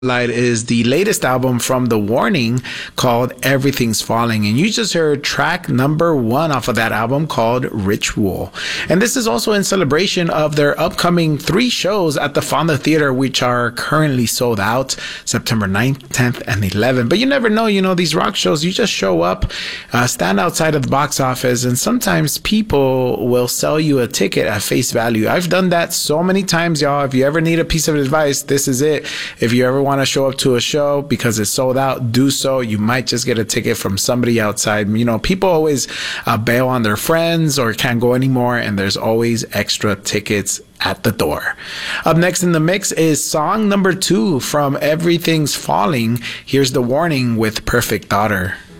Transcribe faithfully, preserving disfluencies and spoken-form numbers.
Light is the latest album from The Warning called Everything's Falling. And you just heard track number one off of that album called Ritual. And this is also in celebration of their upcoming three shows at the Fonda Theater, which are currently sold out September ninth, tenth, and eleventh. But you never know, you know, these rock shows, you just show up, uh, stand outside of the box office, and sometimes people will sell you a ticket at face value. I've done that so many times, y'all. If you ever need a piece of advice, this is it. If you ever want want to show up to a show because it's sold out, do so. You might just get a ticket from somebody outside. You know, people always uh, bail on their friends or can't go anymore, and there's always extra tickets at the door. Up next in the mix is song number two from Everything's Falling. Here's The Warning with Perfect Daughter.